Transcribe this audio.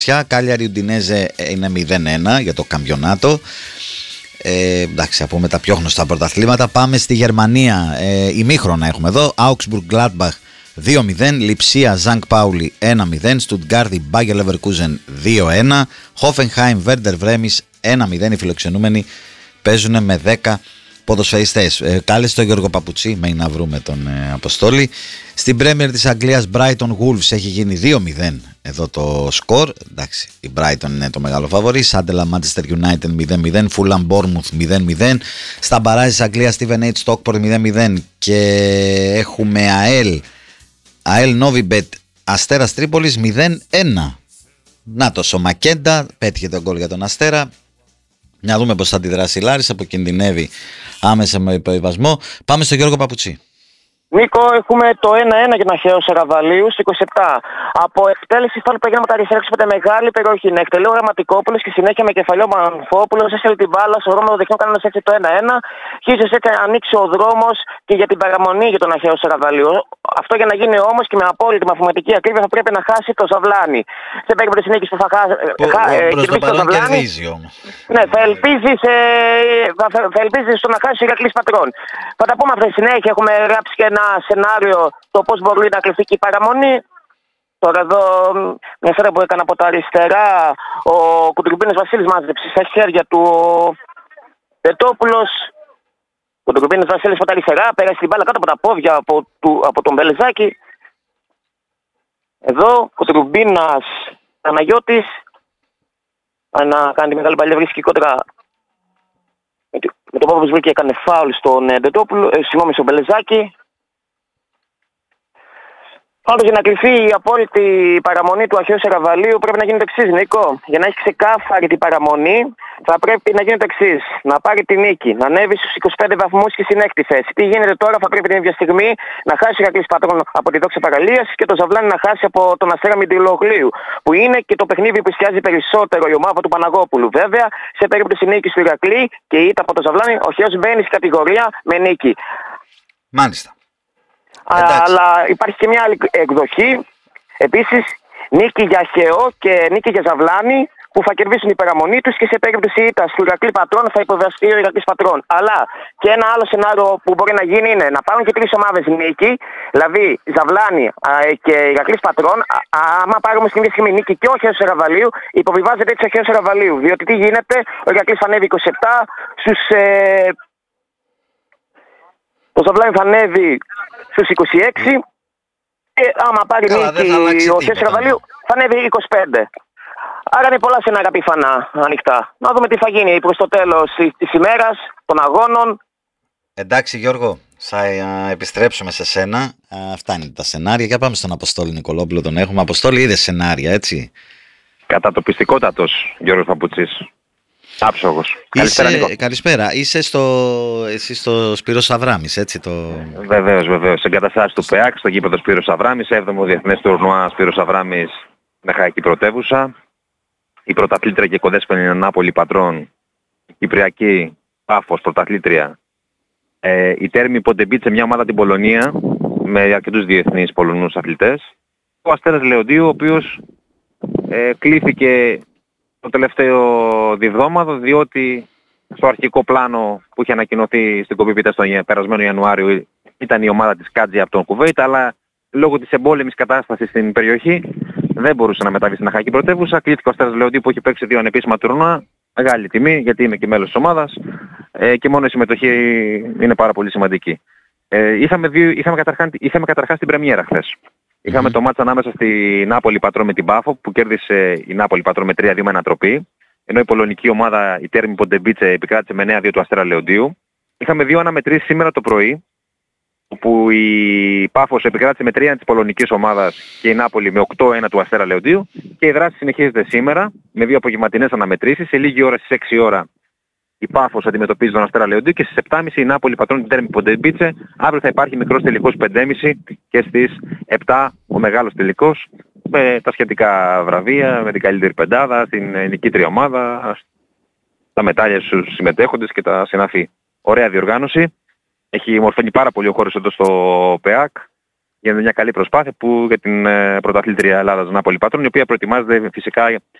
Κάλιαρη Ουντινέζε είναι 0-1 για το καμπιονάτο. Εντάξει, από τα πιο γνωστά πρωταθλήματα. Πάμε στη Γερμανία. Ημίχρονα έχουμε εδώ. Augsburg Gladbach 2-0. Λιψία Ζανκ Πάουλι 1-0. Στουτγκάρδη Μπάγερ Λεβερκούζεν 2-1. Χόφενχάιμ Βέρντερ Βρέμις 1-0. Οι φιλοξενούμενοι παίζουν με 10 ποδοσφαιριστές. Κάλεσε τον Γιώργο Παπουτσί, μένει να βρούμε τον Αποστόλη. Στην Πρέμιερ της Αγγλίας Brighton Wolves έχει γίνει 2-0 εδώ το σκορ. Εντάξει, η Brighton είναι το μεγάλο φαβορί. Sunderland Manchester United 0-0. Fulham Bournemouth 0-0. Στα μπαράζ της Αγγλίας Steven H. Stockport 0-0. Και έχουμε AEL Novi Bet Αστέρας Τρίπολης 0-1. Νάτος ο Μακέντα πέτυχε τον γκολ για τον Αστέρα. Να δούμε πώς θα αντιδράσει η Λάρισα που κινδυνεύει άμεσα με υποβιβασμό. Πάμε στον Γιώργο Παπουτσί. Νίκο, έχουμε το 1-1 για τον Αχαίο Σαραβαλίου στις 27. Από εκτέλεση φάλου που έγινε με τα αριστερά με μεγάλη περιοχή. Να εκτελεί ο Γραμματικόπουλος και συνέχεια με κεφαλαίο Μανφόπουλος. Έστειλε την μπάλα στο δρόμο των δεξιών κάνοντας έτσι το 1-1. Χύζες έτσι να ανοίξει ο δρόμος και για την παραμονή για τον Αχαίο Σαραβαλίου. Αυτό για να γίνει όμως και με απόλυτη μαθηματική ακρίβεια θα πρέπει να χάσει το Ζαβλάνι. Σε περίπτωση νίκης που θα κερδίσει το Ζαβλάνι. Ναι, θα ελπίζει στο να χάσει ο Ηρακλής Πατρών. Θα τα πούμε αυτή τη συνέχεια. Έχουμε γράψει και ένα σενάριο το πώς μπορεί να κληθεί και η παραμονή. Τώρα εδώ μια φορά που έκανα από τα αριστερά ο Κουντουρμπίνος Βασίλης μάζεψε στα χέρια του Πετόπουλος. Ο Κουντουρμπίνος Βασίλης από τα αριστερά πέρασε την μπάλα κάτω από τα πόδια από τον Μπελεζάκη. Εδώ ο Κουντουρμπίνας Παναγιώτης να κάνει τη μεγάλη παλιά βρίσκει κόντρα με το πόδι που βρήκε έκανε φάουλ στον συγγνώμη στον Μπελεζάκη. Πάντως για να κρυφεί η απόλυτη παραμονή του Αχαίου Σαραβαλίου πρέπει να γίνει το εξής, Νίκο. Για να έχει ξεκάθαρη την παραμονή θα πρέπει να γίνει το εξής. Να πάρει τη νίκη, να ανέβει στους 25 βαθμούς και στην έκτη θέση. Τι γίνεται τώρα, θα πρέπει την ίδια στιγμή να χάσει ο Ηρακλής Πατρών από τη Δόξα Παραλίας και το Ζαβλάνι να χάσει από τον Αστέρα Μητυλογλίου. Που είναι και το παιχνίδι που εστιάζει περισσότερο η ομάδα του Παναγόπουλου. Βέβαια, σε περίπτωση νίκης του Ηρακλή και η ήττα από το Ζαβλάνι, ο Αχαίος μπαίνει στην κατηγορία με νίκη. Μάλιστα. Αλλά υπάρχει και μια άλλη εκδοχή. Επίσης, νίκη για Αχαίο και νίκη για Ζαβλάνι που θα κερδίσουν η παραμονή τους και σε περίπτωση ήττας του Ηρακλή Πατρών θα υποβιβαστεί ο Ηρακλής Πατρών. Αλλά και ένα άλλο σενάριο που μπορεί να γίνει είναι να πάρουν και τρεις ομάδες νίκη, δηλαδή Ζαβλάνι και Ηρακλής Πατρών. Άμα πάρουμε στην ίδια στιγμή νίκη και ο Αχαίος Σαραβαλίου, υποβιβάζεται έτσι ο Αχαίος Σαραβαλίου. Διότι τι γίνεται, ο Ηρακλής θα ανέβει 27 στους. Το Ζαβλάνι θα ανέβει στους 26 και άμα πάρει νίκη ο Αχαίος Σαραβαλίου θα ανέβει 25. Άρα είναι πολλά σενάρια πιθανά ανοιχτά. Να δούμε τι θα γίνει προς το τέλος της ημέρας, των αγώνων. Εντάξει Γιώργο, θα επιστρέψουμε σε σένα. Αυτά είναι τα σενάρια. Για πάμε στον Αποστόλη Νικολόπουλο, τον έχουμε. Αποστόλη, είδε σενάρια, έτσι? Κατατοπιστικότατος Γιώργος Παπουτσής. Άψογος. Καλησπέρα. Είσαι στο Σπύρος Αβράμης, έτσι το... Βεβαίως. Εγκαταστάσεις του ΠΕΑΚ, στο γήπεδο Σπύρος Αβράμης, 7ο Διεθνές Τουρνουά Σπύρος Αβράμης, Μεχαϊκή Πρωτεύουσα. Η πρωταθλήτρια και κοντέσπαινη είναι Νάπολη Πατρών, η Κυπριακή Πάφος, πρωταθλήτρια. Η Τέρμη Ποντεμπίτσε, μια ομάδα την Πολωνία, με αρκετούς διεθνείς Πολωνούς αθλητές. Ο Αστέρας Λεοντίου, ο οποίος κλήθηκε το τελευταίο διβδόμαδο, διότι στο αρχικό πλάνο που είχε ανακοινωθεί στην Κοπίπητα στον περασμένο Ιανουάριο ήταν η ομάδα της Κάτζη από τον Κουβέιτ, αλλά λόγω της εμπόλεμης κατάστασης στην περιοχή δεν μπορούσε να μεταβεί στην Αχαϊκή Πρωτεύουσα. Κλείθηκε ο Αστέρας Λεοντίου που έχει παίξει 2 ανεπίσημα τουρνουά. Μεγάλη τιμή, γιατί είμαι και μέλος της ομάδας και μόνο η συμμετοχή είναι πάρα πολύ σημαντική. Είχαμε καταρχάς την πρεμιέρα χθες. Είχαμε το μάτς ανάμεσα στη Νάπολη Πατρών με την Πάφο που κέρδισε η Νάπολη Πατρών με 3-2 με ανατροπή. Ενώ η πολωνική ομάδα, η Τέρμη Ποντεμπίτσε, επικράτησε με 9-2 του Αστέρα Λεοντίου. Είχαμε 2 αναμετρήσεις σήμερα το πρωί, όπου η Πάφος επικράτησε με 3 της πολωνικής ομάδας και η Νάπολη με 8-1 του Αστέρα Λεοντίου. Και η δράση συνεχίζεται σήμερα με 2 απογευματινές αναμετρήσεις. Σε λίγη ώρα στις 6 ώρα η Πάφος αντιμετωπίζει τον Αστέρα Λεοντίου και στις 7.30 η Νάπολη Πατρών την Τέρμη Ποντεμπίτσε. Αύριο θα υπάρχει μικρός τελικός 5.30 και στις 7 ο μεγάλος τελικός με τα σχετικά βραβεία, με την καλύτερη πεντάδα, την νικήτρια ομάδα, τα μετάλλια στους συμμετέχοντες και τα συναφή. Ωραία διοργάνωση. Έχει μορφαίνει πάρα πολύ ο χώρος εδώ στο ΠΕΑΚ. γίνεται μια καλή προσπάθεια που για την πρωταθλήτρια Ελλάδας Νάπολη Πατρών, η οποία προετοιμάζεται φυσικά